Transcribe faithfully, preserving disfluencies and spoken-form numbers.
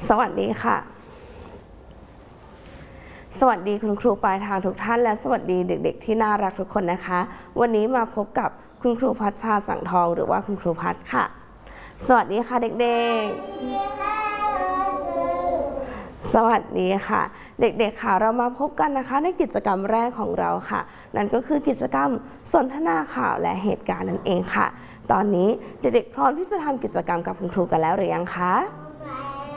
สวัสดีค่ะสวัสดีคุณครูปลายทางทุกท่านและสวัสดีเด็กๆที่น่ารักทุกคนนะคะวันนี้มาพบกับคุณครูพัชชาสังทองหรือว่าคุณครูพัชค่ะสวัสดีค่ะเด็กๆสวัสดีค่ะเด็กๆค่ะเรามาพบกันนะคะในกิจกรรมแรกของเราค่ะนั่นก็คือกิจกรรมสนทนาข่าวและเหตุการณ์นั่นเองค่ะตอนนี้เด็กๆพร้อมที่จะทำกิจกรรมกับคุณครูกันแล้วหรือยังคะ